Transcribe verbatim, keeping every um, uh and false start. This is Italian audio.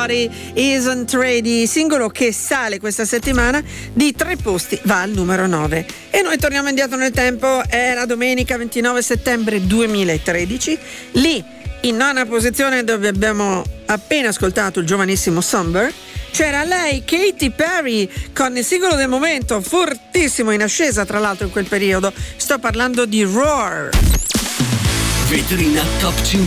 Body Isn't Ready, singolo che sale questa settimana di tre posti, va al numero nove. E noi torniamo indietro nel tempo, era domenica ventinove settembre duemilatredici, lì in nona posizione, dove abbiamo appena ascoltato il giovanissimo Somber, c'era lei, Katy Perry, con il singolo del momento, fortissimo, in ascesa tra l'altro in quel periodo. Sto parlando di Roar. Vetrina Top cinquanta.